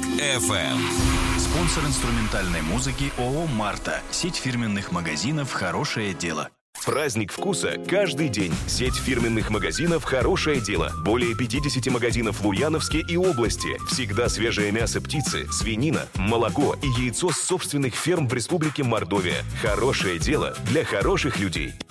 Луганск FM. Спонсор инструментальной музыки ООО «Марта». Сеть фирменных магазинов «Хорошее дело». Праздник вкуса каждый день. Сеть фирменных магазинов «Хорошее дело». Более 50 магазинов в Ульяновске и области. Всегда свежее мясо птицы, свинина, молоко и яйцо с собственных ферм в Республике Мордовия. Хорошее дело для хороших людей.